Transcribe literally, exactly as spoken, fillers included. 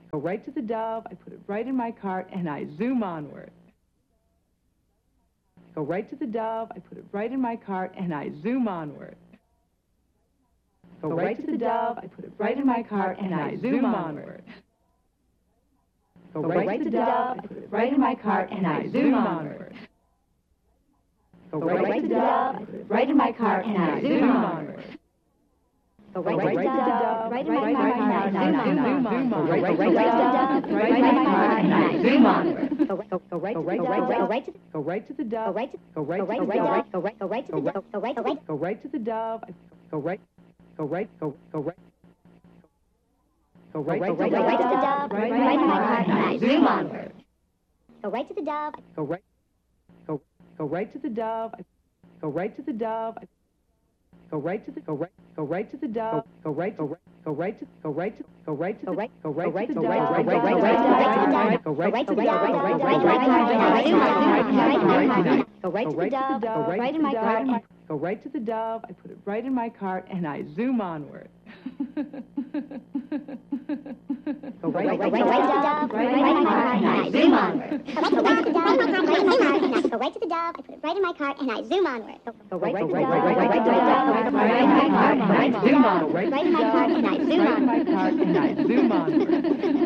Go right to the Dove, I put it right in my cart, and I zoom onward. Go right to the Dove, I put it right in my cart, and I zoom onward. Go right to the Dove, I put it right in my cart, and I zoom onward. Go right to the Dove, I put it right in my cart, and I zoom onward. Go right to the Dove, I put it right in my cart, and I zoom onward. Go right to the Dove, right in my cart, and I zoom onward. Go right to the Dove, right in my cart, and I zoom onward. Go right to the Dove, go right to the Dove, go right to the Dove, go right, go right to the Dove, go right, go right, go right to the Dove, go right, go right, go go right. Go right, go right, go right to the Dove, right in my cart, and I zoom onward. Go right to the Dove. Go right, go go right to the Dove. Go right to the Dove. Go right to the go right go right to the Dove. Go right go right go right to go right to go right to go right go right to the Dove. Go right right right right go right to the Dove. Go right right right go right to the Dove. Go right in my cart. Go right to the Dove. I put it right in my cart, and I zoom onward. Go right, go right, go right to the Dove, right in my cart, and I zoom onward. Go right to the Dove, right in my cart, go right to the Dove, I put it right in my cart, and I zoom onward. Go right, go right, right, right, right to the Dove, right in my cart, and I zoom onward. Right in my cart, and I zoom onward. Right in my cart, and I zoom onward.